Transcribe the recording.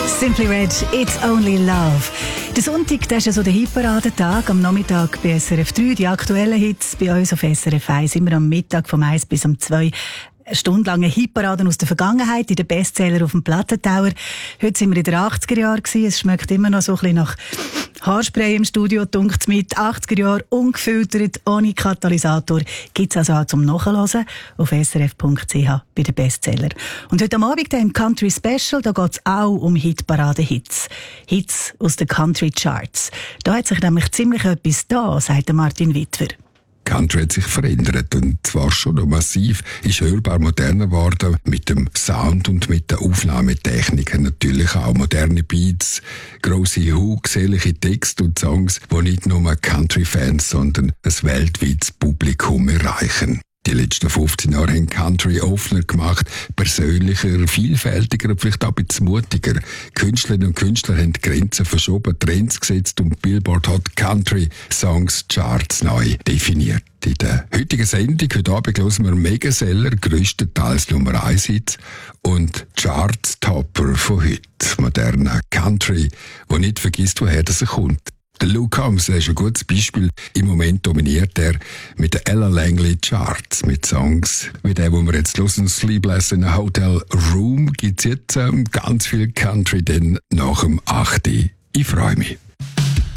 Simply Red, It's Only Love. Der Sonntag, das ist ja so der Hitparadentag. Am Nachmittag bei SRF 3, die aktuellen Hits. Bei uns auf SRF 1 immer am Mittag vom 1 bis um 2 stundenlange Hitparaden aus der Vergangenheit in den Bestseller auf dem Plattentauer. Heute sind wir in den 80er Jahren gewesen. Es schmeckt immer noch so ein bisschen nach Haarspray im Studio, dunkt's mit 80er Jahren, ungefiltert, ohne Katalysator. Gibt's also auch zum Nachhören auf srf.ch bei den Bestseller. Und heute am Abend im Country Special, da geht's auch um Hitparade-Hits. Hits aus den Country Charts. Da hat sich nämlich ziemlich etwas da, sagt Martin Wittwer. Country hat sich verändert und zwar schon noch massiv, ist hörbar moderner geworden mit dem Sound und mit der Aufnahmetechnik. Natürlich auch moderne Beats, grosse Hooks, ehrliche Texte und Songs, die nicht nur Country-Fans, sondern ein weltweites Publikum erreichen. Die letzten 15 Jahre haben Country offener gemacht, persönlicher, vielfältiger und vielleicht auch ein bisschen mutiger. Künstlerinnen und Künstler haben die Grenzen verschoben, Trends gesetzt und Billboard hat Country Songs Charts neu definiert. In der heutigen Sendung, heute Abend hören wir Megaseller, grösstenteils Nummer 1 Hits und Charts-Topper von heute. Moderner Country, wo nicht vergisst, woher das kommt. Der Luke Combs ist ein gutes Beispiel. Im Moment dominiert er mit den Ella Langley Charts. Mit Songs wie der, wo wir jetzt hören, Sleepless in a Hotel Room, gibt's jetzt ganz viel Country, denn nach dem 8. Ich freue mich.